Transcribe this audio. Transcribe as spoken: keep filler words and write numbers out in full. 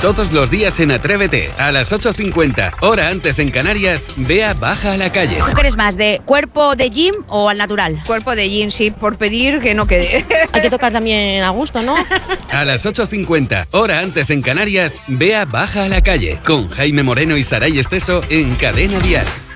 Todos los días en Atrévete, a las ocho cincuenta, hora antes en Canarias, Bea baja a la calle. ¿Tú quieres más de cuerpo de gym o al natural? Cuerpo de gym, sí, por pedir que no quede. Hay que tocar también a gusto, ¿no? A las ocho cincuenta, hora antes en Canarias, Bea baja a la calle, con Jaime Moreno y Saray Esteso en Cadena Dial.